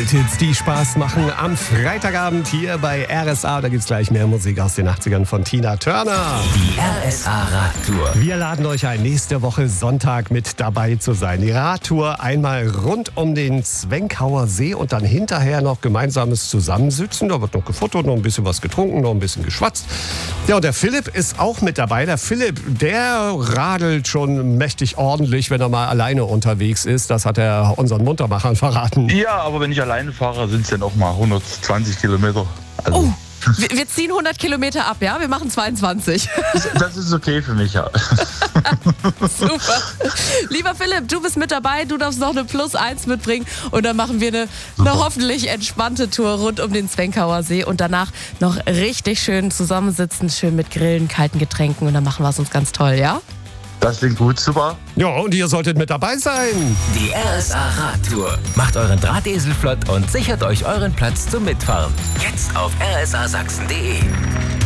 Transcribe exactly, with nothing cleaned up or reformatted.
Welthits, die Spaß machen am Freitagabend hier bei R S A. Da gibt's gleich mehr Musik aus den achtzigern von Tina Turner. Die R S A Radtour. Wir laden euch ein, nächste Woche Sonntag mit dabei zu sein. Die Radtour einmal rund um den Zwenkauer See und dann hinterher noch gemeinsames Zusammensitzen. Da wird noch gefotogt, noch ein bisschen was getrunken, noch ein bisschen geschwatzt. Ja, und der Philipp ist auch mit dabei. Der Philipp, der radelt schon mächtig ordentlich, wenn er mal alleine unterwegs ist. Das hat er unseren Muntermachern verraten. Ja, aber wenn ich alleine fahre, sind es dann auch mal hundertzwanzig Kilometer. Also Oh, wir, wir ziehen hundert Kilometer ab, ja? Wir machen zweiundzwanzig. das ist okay für mich, ja. Super. Lieber Philipp, du bist mit dabei. Du darfst noch eine Plus eins mitbringen. Und dann machen wir eine, eine hoffentlich entspannte Tour rund um den Zwenkauer See. Und danach noch richtig schön zusammensitzen, schön mit Grillen, kalten Getränken. Und dann machen wir es uns ganz toll, ja? Das klingt gut, super. Ja, und ihr solltet mit dabei sein. Die R S A Radtour. Macht euren Drahtesel flott und sichert euch euren Platz zum Mitfahren. Jetzt auf r s a sachsen punkt d e.